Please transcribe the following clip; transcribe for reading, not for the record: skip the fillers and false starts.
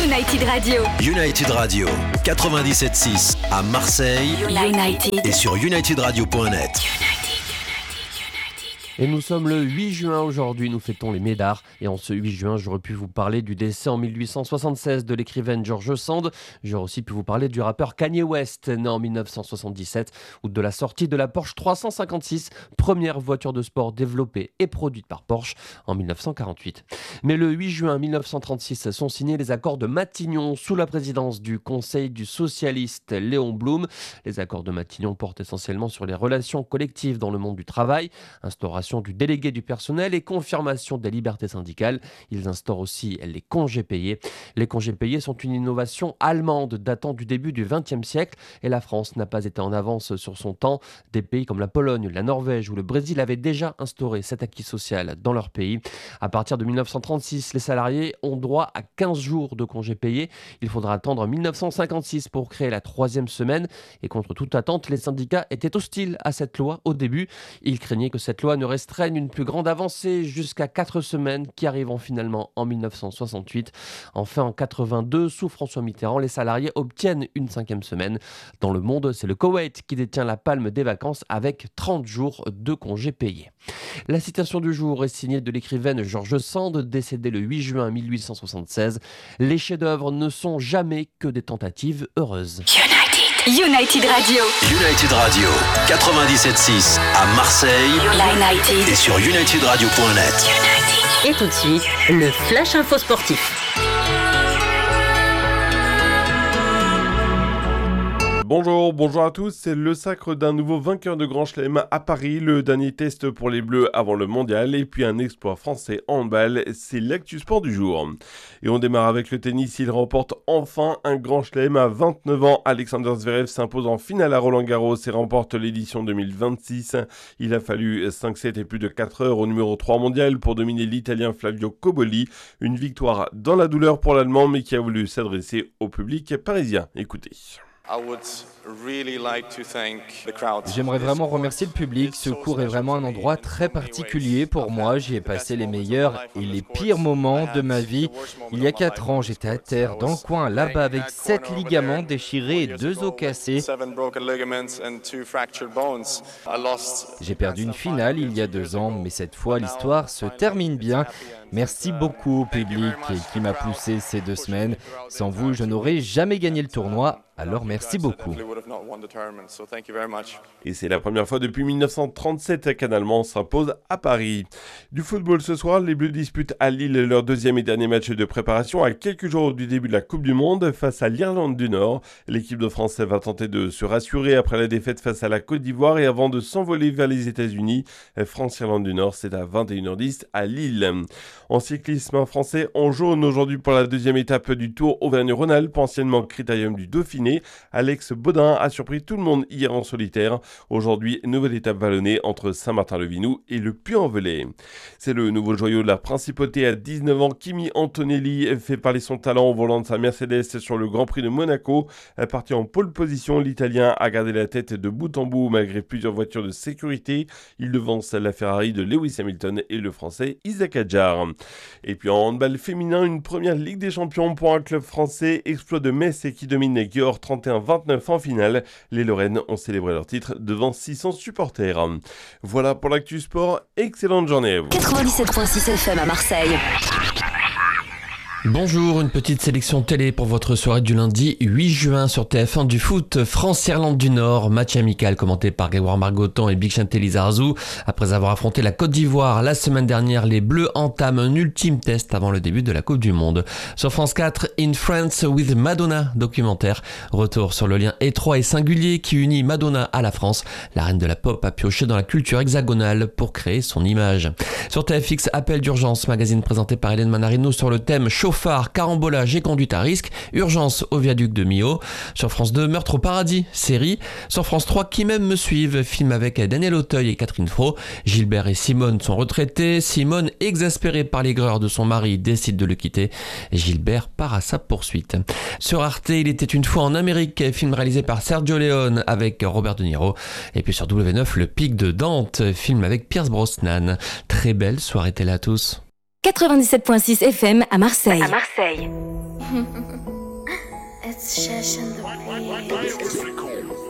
United Radio. United Radio, 97.6 à Marseille United. et sur unitydradio.net. Et nous sommes le 8 juin aujourd'hui, nous fêtons les Médards. Et en ce 8 juin, j'aurais pu vous parler du décès en 1876 de l'écrivaine George Sand. J'aurais aussi pu vous parler du rappeur Kanye West, né en 1977, ou de la sortie de la Porsche 356, première voiture de sport développée et produite par Porsche en 1948. Mais le 8 juin 1936 sont signés les accords de Matignon sous la présidence du Conseil du socialiste Léon Blum. Les accords de Matignon portent essentiellement sur les relations collectives dans le monde du travail, instauration du délégué du personnel et confirmation des libertés syndicales. Ils instaurent aussi les congés payés. Les congés payés sont une innovation allemande datant du début du XXe siècle et la France n'a pas été en avance sur son temps. Des pays comme la Pologne, la Norvège ou le Brésil avaient déjà instauré cet acquis social dans leur pays. À partir de 1936, les salariés ont droit à 15 jours de congés payés. Il faudra attendre 1956 pour créer la troisième semaine et contre toute attente, les syndicats étaient hostiles à cette loi au début. Ils craignaient que cette loi ne restreignent une plus grande avancée jusqu'à 4 semaines qui arriveront finalement en 1968. Enfin, en 82, sous François Mitterrand, les salariés obtiennent une 5e semaine. Dans le monde, c'est le Koweït qui détient la palme des vacances avec 30 jours de congés payés. La citation du jour est signée de l'écrivaine George Sand, décédée le 8 juin 1876. Les chefs-d'œuvre ne sont jamais que des tentatives heureuses. United Radio. United Radio, 97.6 à Marseille United. et sur unitydradio.net. Et tout de suite, le Flash Info Sportif. Bonjour à tous. C'est le sacre d'un nouveau vainqueur de Grand Chelem à Paris, le dernier test pour les Bleus avant le mondial et puis un exploit français en handball. C'est l'actu sport du jour. Et on démarre avec le tennis. Il remporte enfin un Grand Chelem à 29 ans. Alexander Zverev s'impose en finale à Roland-Garros et remporte l'édition 2026. Il a fallu 5-7 et plus de 4 heures au numéro 3 mondial pour dominer l'Italien Flavio Cobolli. Une victoire dans la douleur pour l'Allemand mais qui a voulu s'adresser au public parisien. Écoutez. J'aimerais vraiment remercier le public. Ce cours est vraiment un endroit très particulier pour moi. J'y ai passé les meilleurs et les pires moments de ma vie. Il y a 4 ans, j'étais à terre dans le coin là-bas avec 7 ligaments déchirés et 2 os cassés. J'ai perdu une finale il y a 2 ans, mais cette fois l'histoire se termine bien. Merci beaucoup au public qui m'a poussé ces 2 semaines. Sans vous, je n'aurais jamais gagné le tournoi. Alors merci beaucoup. Et c'est la première fois depuis 1937 qu'un Allemand s'impose à Paris. Du football ce soir, les Bleus disputent à Lille leur 2e et dernier match de préparation à quelques jours du début de la Coupe du Monde face à l'Irlande du Nord. L'équipe de France va tenter de se rassurer après la défaite face à la Côte d'Ivoire et avant de s'envoler vers les États-Unis. France-Irlande du Nord, c'est à 21h10 à Lille. En cyclisme français, en jaune aujourd'hui pour la 2e étape du Tour Auvergne-Rhône-Alpes, anciennement Critérium du Dauphiné. Alex Baudin a surpris tout le monde hier en solitaire. Aujourd'hui, nouvelle étape vallonnée entre Saint-Martin-le-Vinou et le Puy-en-Velay. C'est le nouveau joyau de la principauté à 19 ans. Kimi Antonelli fait parler son talent au volant de sa Mercedes sur le Grand Prix de Monaco. Parti en pole position, l'Italien a gardé la tête de bout en bout malgré plusieurs voitures de sécurité. Il devance la Ferrari de Lewis Hamilton et le Français Isaac Hadjar. Et puis en handball féminin, une première Ligue des Champions pour un club français. Exploit de Metz qui domine Győr 31-29 en finale. Les Lorraines ont célébré leur titre devant 600 supporters. Voilà pour l'actu sport. Excellente journée à vous. 97.6 FM à Marseille. Bonjour, une petite sélection télé pour votre soirée du lundi 8 juin sur TF1 du foot. France-Irlande du Nord, match amical commenté par Grégoire Margoton et Bixente Lizarazu. Après avoir affronté la Côte d'Ivoire la semaine dernière, les Bleus entament un ultime test avant le début de la Coupe du Monde. Sur France 4, In France with Madonna, documentaire. Retour sur le lien étroit et singulier qui unit Madonna à la France. La reine de la pop a pioché dans la culture hexagonale pour créer son image. Sur TFX, Appel d'urgence, magazine présenté par Hélène Manarino sur le thème chauffard, carambolage et conduite à risque, urgence au viaduc de Millau. Sur France 2, Meurtre au paradis, série. Sur France 3, Qui m'aime me suive, film avec Daniel Auteuil et Catherine Fro. Gilbert et Simone sont retraités. Simone, exaspérée par l'aigreur de son mari, décide de le quitter. Gilbert part à sa poursuite. Sur Arte, Il était une fois en Amérique, film réalisé par Sergio Leone avec Robert De Niro. Et puis sur W9, Le Pic de Dante, film avec Pierce Brosnan. Très belle soirée télé à tous. 97.6 FM à Marseille. It's Shesh and the Beat.